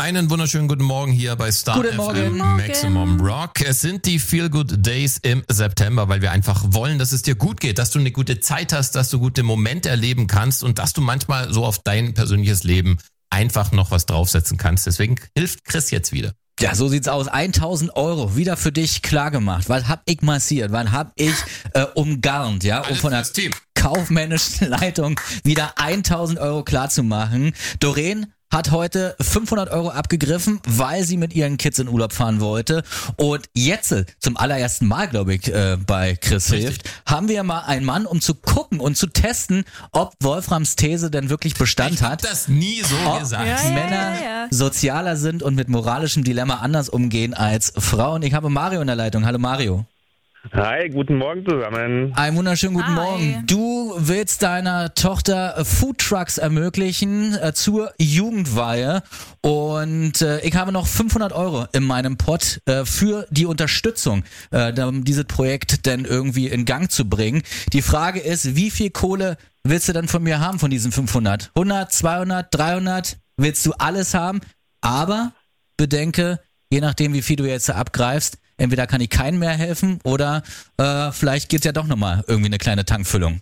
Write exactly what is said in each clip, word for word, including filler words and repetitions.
Einen wunderschönen guten Morgen hier bei Star Guten F M Morgen. Maximum Rock. Es sind die Feel Good Days im September, weil wir einfach wollen, dass es dir gut geht, dass du eine gute Zeit hast, dass du gute Momente erleben kannst und dass du manchmal so auf dein persönliches Leben einfach noch was draufsetzen kannst. Deswegen hilft Chris jetzt wieder. Ja, so sieht's aus. tausend Euro wieder für dich klargemacht. Was hab ich massiert? Was hab ich äh, umgarnt, ja, um Alles von der fürs Team. kaufmännischen Leitung wieder tausend Euro klar zu machen. Doreen hat heute fünfhundert Euro abgegriffen, weil sie mit ihren Kids in Urlaub fahren wollte. Und jetzt, zum allerersten Mal, glaube ich, äh, bei Chris Richtig. hilft, haben wir mal einen Mann, um zu gucken und zu testen, ob Wolframs These denn wirklich Bestand Ich hab hat. das nie so Ob gesagt. Ja, ja. Männer ja. sozialer sind und mit moralischem Dilemma anders umgehen als Frauen. Ich habe Mario in der Leitung. Hallo Mario. Hi, guten Morgen zusammen. Einen wunderschönen guten Hi. Morgen. Du willst deiner Tochter äh, Foodtrucks ermöglichen äh, zur Jugendweihe und äh, ich habe noch fünfhundert Euro in meinem Pott äh, für die Unterstützung, äh, um dieses Projekt denn irgendwie in Gang zu bringen. Die Frage ist, wie viel Kohle willst du dann von mir haben von diesen fünfhundert? hundert, zweihundert, dreihundert? Willst du alles haben? Aber bedenke, je nachdem wie viel du jetzt abgreifst, entweder kann ich keinen mehr helfen oder äh, vielleicht geht's ja doch nochmal irgendwie eine kleine Tankfüllung.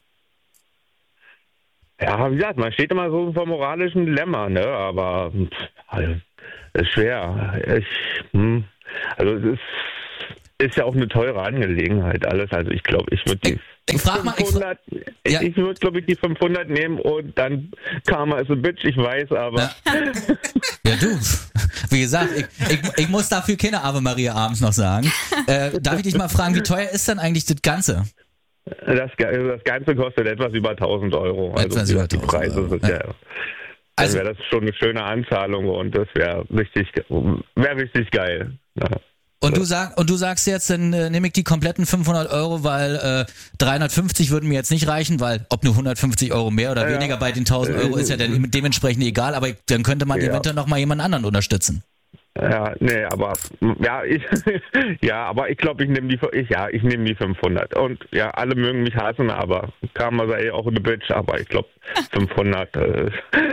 Ja, wie gesagt, man steht immer so vor moralischem Dilemma, ne? Aber pff, also, ist schwer. Ich, hm, also es ist, ist ja auch eine teure Angelegenheit alles. Also ich glaube, ich würde die Ich, ich frag mal, ich, fünfhundert, ich, Ja. ich würde glaube ich die fünfhundert nehmen und dann Karma is a bitch, ich weiß, aber Ja. ja du, wie gesagt, ich, ich, ich muss dafür keine Ave Maria abends noch sagen. Äh, darf ich dich mal fragen, wie teuer ist denn eigentlich das Ganze? das, das Ganze kostet etwas über tausend Euro. Also Etwas die, über die tausend Preise Euro. sind ja. Ja. Dann Also- wäre das schon eine schöne Anzahlung und das wäre richtig, wäre richtig geil. Ja. Und du sag, und du sagst jetzt, dann äh, nehme ich die kompletten fünfhundert Euro, weil äh, dreihundertfünfzig würden mir jetzt nicht reichen, weil ob nur hundertfünfzig Euro mehr oder Ja. weniger bei den tausend Euro ist ja dann dementsprechend egal, aber dann könnte man Ja. eventuell noch mal jemand anderen unterstützen. Ja, nee, aber ja, ich ja, aber ich glaube, ich nehme die ich ja, ich nehme die fünfhundert und ja, alle mögen mich hassen, aber Karma sei auch eine Bitch, aber ich glaube fünfhundert äh,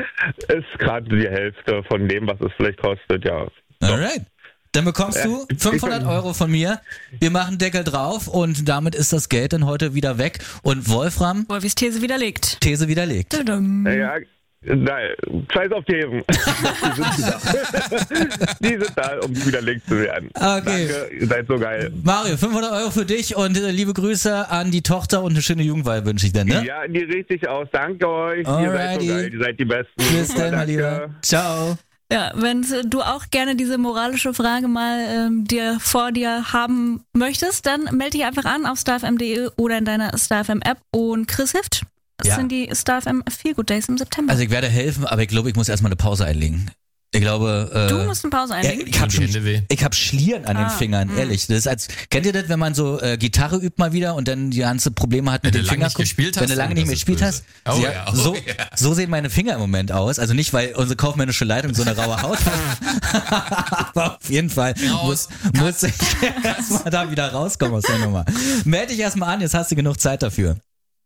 ist gerade die Hälfte von dem, was es vielleicht kostet, ja. Alright. Dann bekommst du Ja, fünfhundert ich- Euro von mir. Wir machen Deckel drauf und damit ist das Geld dann heute wieder weg. Und Wolfram, Wolfis These widerlegt. These widerlegt. Tudum. Ja, nein, scheiß auf Thesen. Die sind da. Die sind da, um widerlegt zu werden. Okay. Danke, ihr seid so geil. Mario, fünfhundert Euro für dich und äh, liebe Grüße an die Tochter und eine schöne Jugendweihe wünsche ich dir, ne? Ja, die richtig aus. Danke euch. Ihr seid Alrighty. so geil. Ihr seid die Besten. Bis dann, mein Danke. Lieber. Ciao. Ja, wenn du auch gerne diese moralische Frage mal ähm, dir vor dir haben möchtest, dann melde dich einfach an auf starfm punkt de oder in deiner StarFM App und Chris hilft. Das Ja. sind die StarFM Feel Good Days im September. Also ich werde helfen, aber ich glaube, ich muss erstmal eine Pause einlegen. Ich glaube, äh, du musst eine Pause ja, einlegen. ich habe Tun die Hände weh. ich hab Schlieren an den Ah, Fingern, mh. ehrlich. Das ist als, kennt ihr das, wenn man so äh, Gitarre übt mal wieder und dann die ganze Probleme hat mit Wenn den du lange Fingern? nicht gespielt hast, Wenn du lange oh, nicht das mehr ist gespielt böse. hast. Oh ja, ja, oh so, ja. so sehen meine Finger im Moment aus. Also nicht, weil unsere kaufmännische Leitung so eine raue Haut hat. Aber auf jeden Fall muss, Raus. muss ich erstmal da wieder rauskommen aus der Nummer. Meld dich erstmal an, jetzt hast du genug Zeit dafür.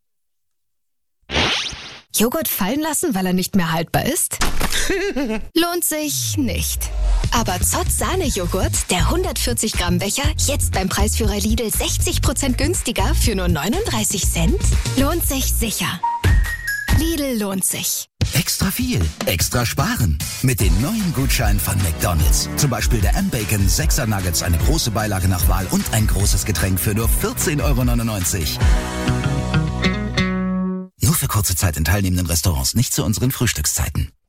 Joghurt fallen lassen, weil er nicht mehr haltbar ist? Lohnt sich nicht. Aber Zott Sahne-Joghurt, der hundertvierzig Gramm Becher, jetzt beim Preisführer Lidl sechzig Prozent günstiger für nur neununddreißig Cent? Lohnt sich sicher. Lidl lohnt sich. Extra viel, extra sparen. Mit den neuen Gutscheinen von McDonald's. Zum Beispiel der M-Bacon sechser Nuggets, eine große Beilage nach Wahl und ein großes Getränk für nur vierzehn Euro neunundneunzig. Nur für kurze Zeit in teilnehmenden Restaurants, nicht zu unseren Frühstückszeiten.